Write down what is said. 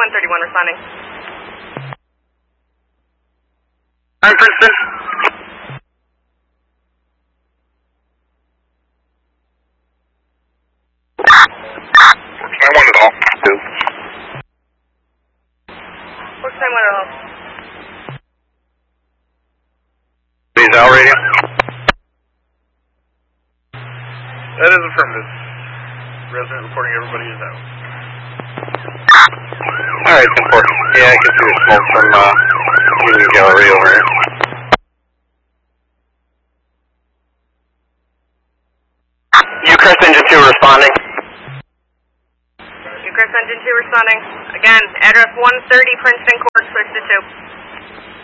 131 responding. I'm Princeton. I want it all. Looks like 1 at all. Please, Al radio. That is affirmative. Resident reporting everybody is out. Alright, 10-4. Yeah, I can see the smoke from Union Gallery over here. Ucrest Engine 2 responding. Ucrest Engine 2 responding. Again, address 130 Princeton Court, switch to 2.